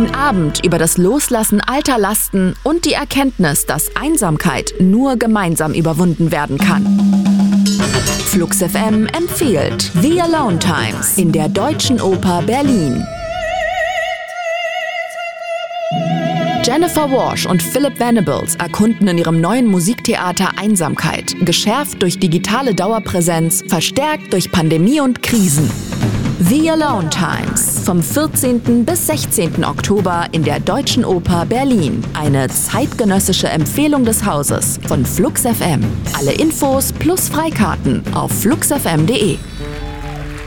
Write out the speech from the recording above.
Ein Abend über das Loslassen alter Lasten und die Erkenntnis, dass Einsamkeit nur gemeinsam überwunden werden kann. Flux FM empfiehlt The Alone Times in der Deutschen Oper Berlin. Jennifer Walsh und Philip Venables erkunden in ihrem neuen Musiktheater Einsamkeit, geschärft durch digitale Dauerpräsenz, verstärkt durch Pandemie und Krisen. The Alone Times vom 14. bis 16. Oktober in der Deutschen Oper Berlin. Eine zeitgenössische Empfehlung des Hauses von Flux FM. Alle Infos plus Freikarten auf fluxfm.de.